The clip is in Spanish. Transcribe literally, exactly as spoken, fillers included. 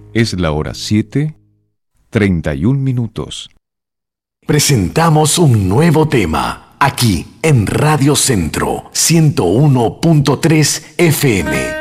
Es la hora siete, treinta y un minutos. Presentamos un nuevo tema, aquí en Radio Centro ciento uno punto tres F M.